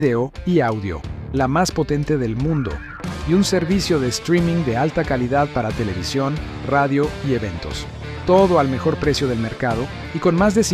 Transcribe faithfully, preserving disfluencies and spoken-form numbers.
video y audio, la más potente del mundo, y un servicio de streaming de alta calidad para televisión, radio y eventos. Todo al mejor precio del mercado y con más de